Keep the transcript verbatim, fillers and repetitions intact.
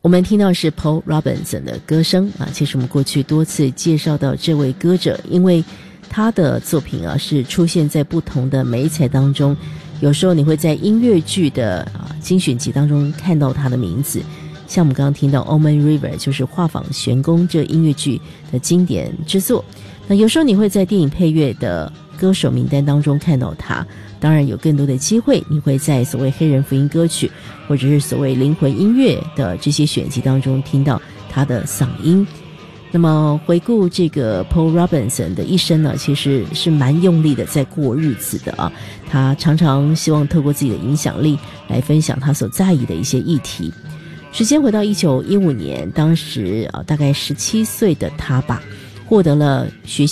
我们听到是 Paul Robinson 的歌声啊，其实我们过去多次介绍到这位歌者，因为他的作品啊是出现在不同的媒材当中，有时候你会在音乐剧的啊精选集当中看到他的名字，像我们刚刚听到 Omen River 就是画舫玄宫这音乐剧的经典之作，那有时候你会在电影配乐的歌手名单当中看到他，当然有更多的机会你会在所谓黑人福音歌曲或者是所谓灵魂音乐的这些选集当中听到他的嗓音。那么回顾这个 Paul Robinson 的一生呢，其实是蛮用力的在过日子的啊。他常常希望透过自己的影响力来分享他所在意的一些议题。时间回到一九一五年，当时啊大概十七岁的他吧，获得了学